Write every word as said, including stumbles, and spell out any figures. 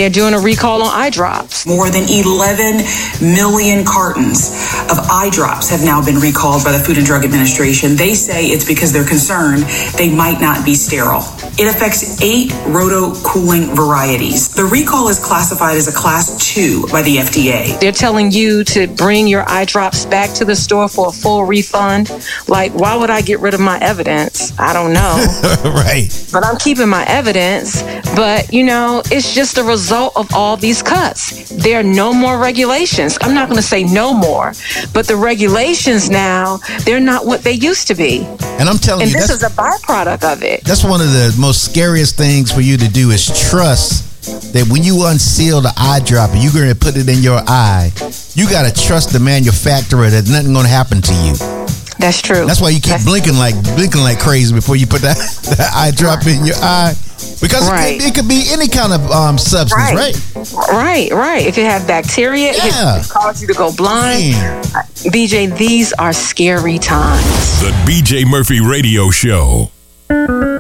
they're doing a recall on eye drops. More than eleven million cartons of eye drops have now been recalled by the Food and Drug Administration. They say it's because they're concerned they might not be sterile. It affects eight roto-cooling varieties. The recall is classified as a class two by the F D A. They're telling you to bring your eye drops back to the store for a full refund. Like, why would I get rid of my evidence? I don't know. Right. But I'm keeping my evidence. But, you know, it's just a result of all these cuts. There are no more regulations. I'm not going to say no more, but the regulations now, they're not what they used to be. And I'm telling and you, this that's, is a byproduct of it. That's one of the most scariest things for you to do is trust that when you unseal the eye drop and you're going to put it in your eye, you got to trust the manufacturer that nothing going to happen to you. That's true. That's why you keep That's blinking like blinking like crazy before you put that, that eye drop in your eye. Because right. it, could, it could be any kind of um, substance, right? Right, right. right. If it has bacteria, yeah. it can cause you to go blind. Man. B J, these are scary times. The B J Murphy Radio Show.